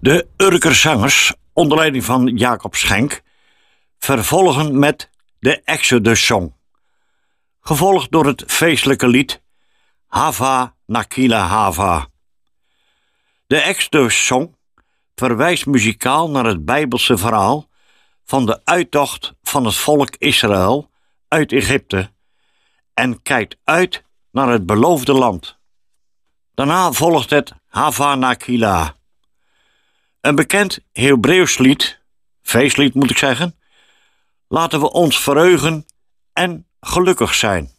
De Urkerzangers, onder leiding van Jacob Schenk, vervolgen met de Exodus Song, gevolgd door het feestelijke lied Hava Nakila Hava. De Exodus Song verwijst muzikaal naar het Bijbelse verhaal van de uittocht van het volk Israël uit Egypte en kijkt uit naar het beloofde land. Daarna volgt het Hava Nakila, een bekend Hebreeuws lied, feestlied moet ik zeggen. Laten we ons verheugen en gelukkig zijn.